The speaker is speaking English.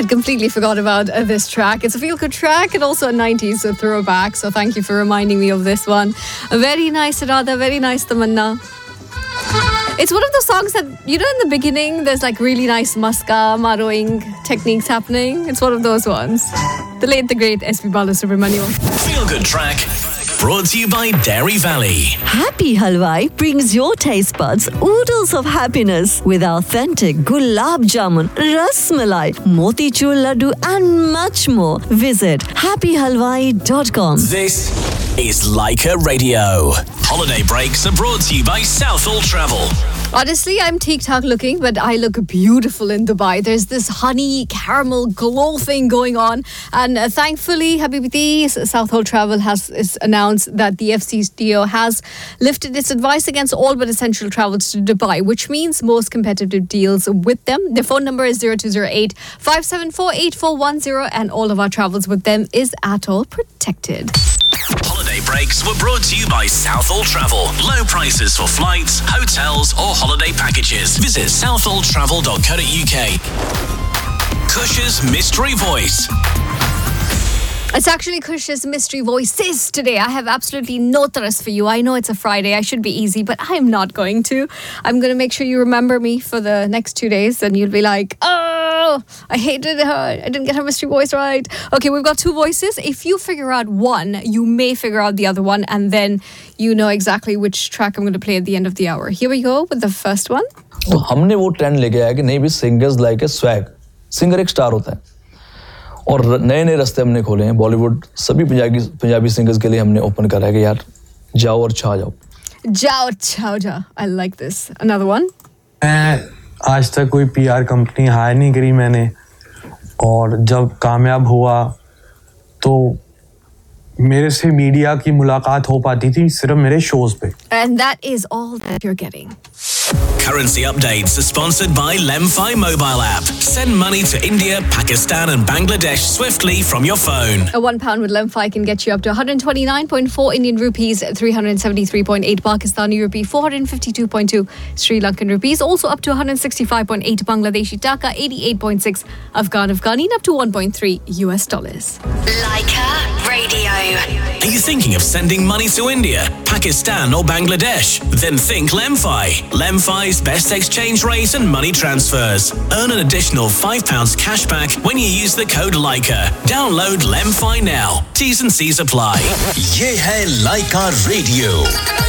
completely forgot about this track. It's a feel-good track and also a 90s throwback. So thank you for reminding me of this one. Very nice, Radha. Very nice, Tamanna. It's one of those songs that, you know, in the beginning, there's like really nice muska, maroing techniques happening. It's one of those ones. The late, the great S.P. Balasubramaniam. Feel-good track. Brought to you by Dairy Valley. Happy Halwai brings your taste buds oodles of happiness with authentic gulab jamun, ras malai, motichur laddu and much more. Visit happyhalwai.com. This is Leica Radio. Holiday breaks are brought to you by Southall Travel. Honestly, I'm tic-tac looking, but I look beautiful in Dubai. There's this honey caramel glow thing going on. And thankfully, Habibti, Southall Travel has announced that the FCTO has lifted its advice against all but essential travels to Dubai, which means most competitive deals with them. Their phone number is 0208 574 8410, and all of our travels with them is at all protected. Holiday breaks were brought to you by Southall Travel. Low prices for flights, hotels or holiday packages. Visit southalltravel.co.uk. Kush's Mystery Voice. It's actually Kush's Mystery Voices today. I have absolutely no thirst for you. I know it's a Friday. I should be easy, but I'm not going to. I'm going to make sure you remember me for the next 2 days, and you'll be like, oh, I hated her. I didn't get her mystery voice right. Okay, we've got 2 voices. If you figure out one, you may figure out the other one, and then you know exactly which track I'm going to play at the end of the hour. Here we go with the first one. तो हमने वो trend लेके आया कि नहीं भी singers like a swag. Singer एक star होता है. और नए नए रास्ते हमने खोले हैं. बॉलीवुड सभी पंजाबी सिंगर्स के लिए हमने ओपन करा है कि यार जाओ और छा जाओ. जाओ छाओ जाओ. I like this. Another one. मैं आज तक कोई PR कंपनी हायर नहीं करी मैंने, और जब कामयाब हुआ तो मेरे से मीडिया की मुलाकात हो पाती थी सिर्फ मेरे शोज पे. And that is all that you're getting. Currency updates are sponsored by Lemfi mobile app. Send money to India, Pakistan and Bangladesh swiftly from your phone. A £1 with Lemfi can get you up to 129.4 Indian rupees, 373.8 Pakistani rupee, 452.2 Sri Lankan rupees, also up to 165.8 Bangladeshi taka, 88.6 Afghani, and up to 1.3 US dollars. Leica Radio. Are you thinking of sending money to India, Pakistan or Bangladesh? Then think Lemfi. Lemfi's best exchange rate and money transfers. Earn an additional £5 cash back when you use the code Leica. Download Lemfi now. T's and C's apply. ये है Leica Radio.